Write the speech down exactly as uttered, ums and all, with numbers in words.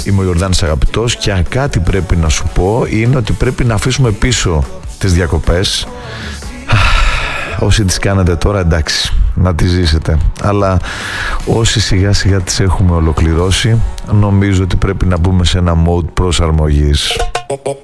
Είμαι ο Ιορδάνης Αγαπητός και αν κάτι πρέπει να σου πω είναι ότι πρέπει να αφήσουμε πίσω τις διακοπές. Όσοι τις κάνετε τώρα, εντάξει, να τις ζήσετε. Αλλά όσοι σιγά σιγά τις έχουμε ολοκληρώσει, νομίζω ότι πρέπει να μπούμε σε ένα mode προσαρμογής.